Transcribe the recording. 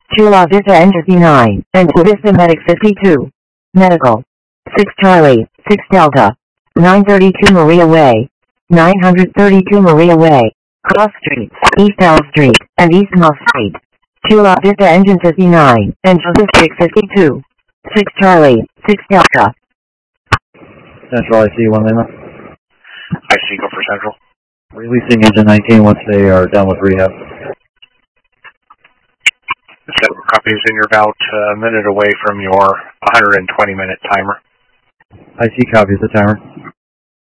Chula Vista Engine 9, and Vista Medic 52. Medical. 6 Charlie, 6 Delta. 932 Maria Way. 932 Maria Way. Cross Street, East L Street, and East Mill Street. Chula Vista Engine 59, and Joseph 652. 6 Charlie, 6 Delta. Central IC 1 Lima. IC, go for Central. Releasing engine 19 once they are done with rehab. Several copies, and you're about a minute away from your 120-minute timer. IC copies the timer.